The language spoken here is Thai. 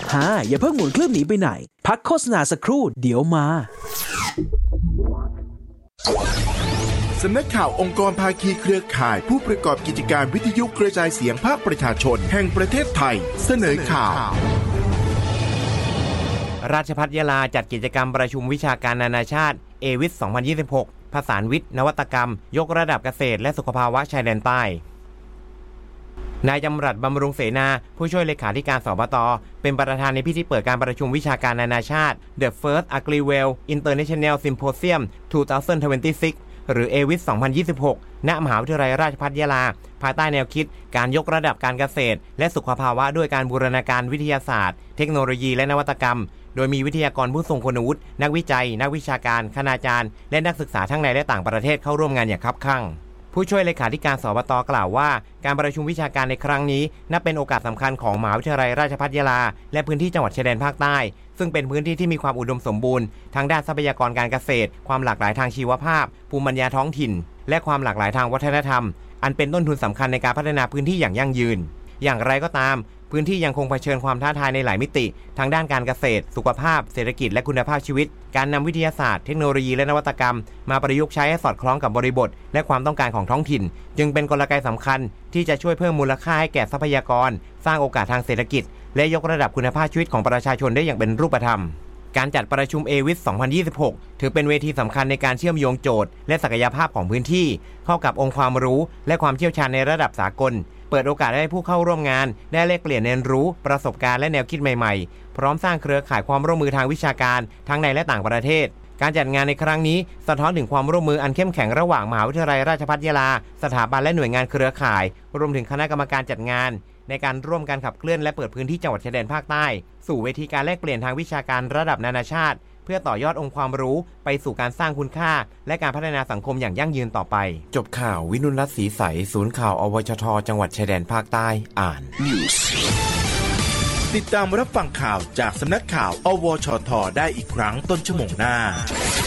อย่าเพิ่งหมุนเครื่องหนีไปไหนพักโฆษณาสักครู่เดี๋ยวมาสำนักข่าวองค์กรภาคีเครือข่ายผู้ประกอบกิจการวิทยุกระจายเสียงภาคประชาชนแห่งประเทศไทยเสนอข่าวราชภัฏยะลาจัดกิจกรรมประชุมวิชาการนานาชาติเอวิส 2026 ผสานวิทย์นวัตกรรมยกระดับเกษตรและสุขภาวะชายแดนใต้นายจำรัดบำรุงเสนาผู้ช่วยเลขาธิการสบต.เป็นประธานในพิธีเปิดการประชุมวิชาการนานาชาติ The First Agriwell International Symposium 2026 หรือเอวิส 2026 ณ มหาวิทยาลัยราชภัฏยะลาภายใต้แนวคิดการยกระดับการเกษตรและสุขภาวะด้วยการบูรณาการวิทยาศาสตร์เทคโนโลยีและนวัตกรรมโดยมีวิทยากรผู้ทรงคุณวุฒินักวิจัยนักวิชาการคณาจารย์และนักศึกษาทั้งในและต่างประเทศเข้าร่วมงานอย่างคับคั่งผู้ช่วยเลขาธิการสบต.กล่าวว่าการประชุมวิชาการในครั้งนี้นับเป็นโอกาสสำคัญของมหาวิทยาลัยราชภัฏยะลาและพื้นที่จังหวัดชายแดนภาคใต้ซึ่งเป็นพื้นที่ที่มีความอุดมสมบูรณ์ทั้งด้านทรัพยากรการเกษตรความหลากหลายทางชีวภาพภูมิปัญญาท้องถิ่นและความหลากหลายทางวัฒนธรรมอันเป็นต้นทุนสำคัญในการพัฒนาพื้นที่อย่างยั่งยืนอย่างไรก็ตามพื้นที่ยังคงเผชิญความท้าทายในหลายมิติทั้งด้านการเกษตรสุขภาพเศรษฐกิจและคุณภาพชีวิตการนำวิทยาศาสตร์เทคโนโลยีและนวัตกรรมมาประยุกต์ใช้ให้สอดคล้องกับบริบทและความต้องการของท้องถิ่นจึงเป็นกลไกสำคัญที่จะช่วยเพิ่มมูลค่าให้แก่ทรัพยากรสร้างโอกาสทางเศรษฐกิจและยกระดับคุณภาพชีวิตของประชาชนได้อย่างเป็นรูปธรรมการจัดประชุมเอวิส 2026 ถือเป็นเวทีสำคัญในการเชื่อมโยงโจทย์และศักยภาพของพื้นที่เข้ากับองค์ความรู้และความเชี่ยวชาญในระดับสากลเปิดโอกาสให้ผู้เข้าร่วมงานได้แลกเปลี่ยนเรียนรู้ประสบการณ์และแนวคิดใหม่ๆพร้อมสร้างเครือข่ายความร่วมมือทางวิชาการทั้งในและต่างประเทศการจัดงานในครั้งนี้สะท้อนถึงความร่วมมืออันเข้มแข็งระหว่างมหาวิทยาลัยราชภัฏยะลาสถาบันและหน่วยงานเครือข่ายรวมถึงคณะกรรมการจัดงานในการร่วมกันขับเคลื่อนและเปิดพื้นที่จังหวัดชายแดนภาคใต้สู่เวทีการแลกเปลี่ยนทางวิชาการระดับนานาชาติเพื่อต่อยอดองค์ความรู้ไปสู่การสร้างคุณค่าและการพัฒนาสังคมอย่างยั่งยืนต่อไปจบข่าววินุรัตน์ศรีใสศูนย์ข่าวอวชทจังหวัดชายแดนภาคใต้อ่านติดตามรับฟังข่าวจากสำนักข่าวอวชทได้อีกครั้งต้นชั่วโมงหน้า